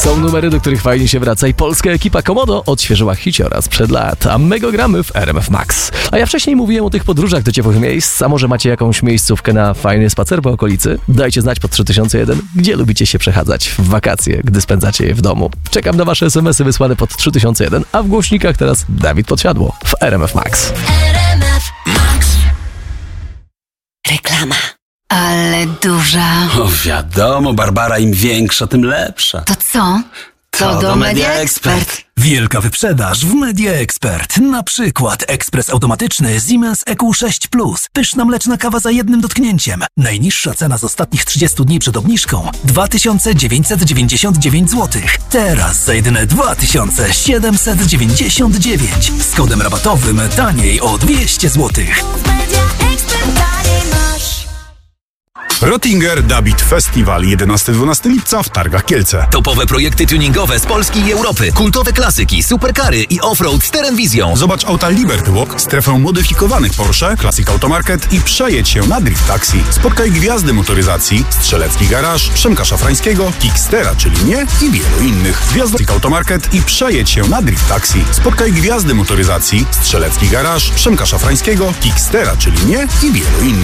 Są numery, do których fajnie się wraca i polska ekipa Komodo odświeżyła hiciora sprzed lat, a my go gramy w RMF Max. A ja wcześniej mówiłem o tych podróżach do ciepłych miejsc, a może macie jakąś miejscówkę na fajny spacer po okolicy? Dajcie znać pod 3001, gdzie lubicie się przechadzać w wakacje, gdy spędzacie je w domu. Czekam na wasze SMS-y wysłane pod 3001, a w głośnikach teraz Dawid Podsiadło w RMF Max. RMF Max. Reklama. Ale duża. O wiadomo, Barbara, im większa, tym lepsza. To co? To do Media Expert. Wielka wyprzedaż w Media Expert. Na przykład ekspres automatyczny Siemens EQ6 Plus. Pyszna mleczna kawa za jednym dotknięciem. Najniższa cena z ostatnich 30 dni przed obniżką 2999 zł. Teraz za jedyne 2799. Z kodem rabatowym taniej o 200 zł. Rottinger Dabit Festival 11-12 lipca w Targach Kielce. Topowe projekty tuningowe z Polski i Europy, kultowe klasyki, superkary i offroad z Terenwizją. Zobacz auta Liberty Walk, strefę modyfikowanych Porsche, Classic Automarket i przejedź się na Drift Taxi. Spotkaj gwiazdy motoryzacji, Strzelecki Garaż, Przemka Szafrańskiego, Kickstera, czyli mnie i wielu innych. Gwiazdy Classic Automarket i przejedź się na Drift Taxi. Spotkaj gwiazdy motoryzacji, Strzelecki Garaż, Przemka Szafrańskiego, Kickstera, czyli mnie i wielu innych.